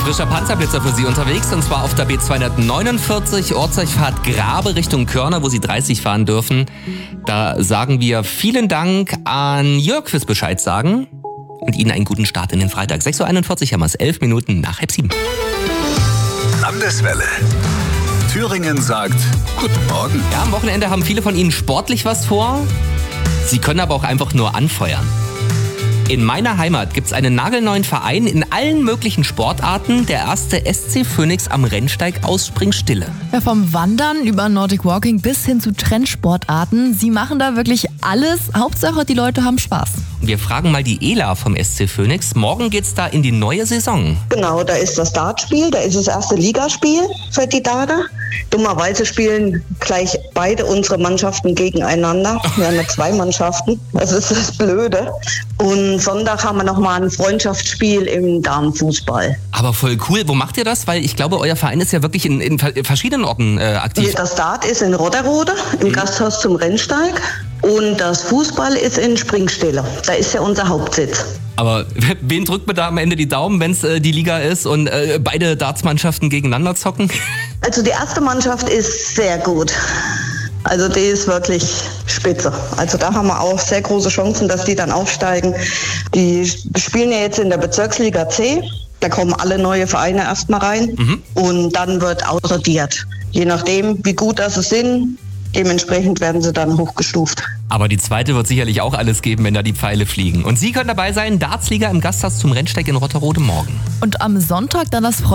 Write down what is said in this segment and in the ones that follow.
Frischer Panzerblitzer für Sie unterwegs, und zwar auf der B249, Ortsdurchfahrt Grabe Richtung Körner, wo Sie 30 fahren dürfen. Da sagen wir vielen Dank an Jörg fürs Bescheid sagen und Ihnen einen guten Start in den Freitag. 6.41 Uhr haben wir es, 11 Minuten nach 6:30. Landeswelle. Thüringen sagt Guten Morgen. Ja, am Wochenende haben viele von Ihnen sportlich was vor. Sie können aber auch einfach nur anfeuern. In meiner Heimat gibt es einen nagelneuen Verein in allen möglichen Sportarten, der erste SC Phoenix am Rennsteig aus Springstille. Ja, vom Wandern über Nordic Walking bis hin zu Trendsportarten. Sie machen da wirklich alles. Hauptsache, die Leute haben Spaß. Wir fragen mal die Ela vom SC Phoenix. Morgen geht's da in die neue Saison. Genau, da ist das Dartspiel, da ist das erste Ligaspiel für die Darter. Dummerweise spielen gleich beide unsere Mannschaften gegeneinander. Wir haben ja 2 Mannschaften, das ist das Blöde. Und Sonntag haben wir nochmal ein Freundschaftsspiel im Damenfußball. Aber voll cool. Wo macht ihr das? Weil ich glaube, euer Verein ist ja wirklich in verschiedenen Orten aktiv. Das Dart ist in Rotterode, im Gasthaus zum Rennsteig. Und das Fußball ist in Springstille. Da ist ja unser Hauptsitz. Aber wen drückt man da am Ende die Daumen, wenn es die Liga ist und beide Dartsmannschaften gegeneinander zocken? Also die erste Mannschaft ist sehr gut. Also die ist wirklich spitze. Also da haben wir auch sehr große Chancen, dass die dann aufsteigen. Die spielen ja jetzt in der Bezirksliga C. Da kommen alle neue Vereine erstmal rein. Und dann wird aussortiert. Je nachdem, wie gut das sind, dementsprechend werden sie dann hochgestuft. Aber die zweite wird sicherlich auch alles geben, wenn da die Pfeile fliegen. Und Sie können dabei sein, Dartsliga im Gasthaus zum Rennsteig in Rotterode morgen. Und am Sonntag dann das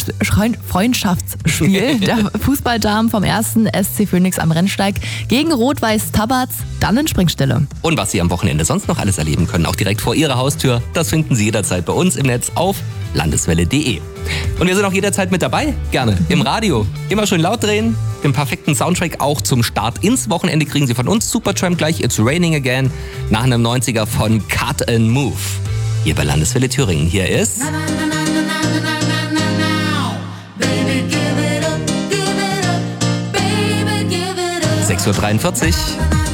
Freundschaftsspiel der Fußballdamen vom 1. SC Phoenix am Rennsteig gegen Rot-Weiß Tabatz, dann in Springstille. Und was Sie am Wochenende sonst noch alles erleben können, auch direkt vor Ihrer Haustür, das finden Sie jederzeit bei uns im Netz auf landeswelle.de. Und wir sind auch jederzeit mit dabei, gerne, im Radio. Immer schön laut drehen, den perfekten Soundtrack auch zum Start ins Wochenende kriegen Sie von uns. Supertramp gleich, It's Raining Again, nach einem 90er von Cut and Move. Hier bei Landeswelle Thüringen. Hier ist... 6.43 Uhr.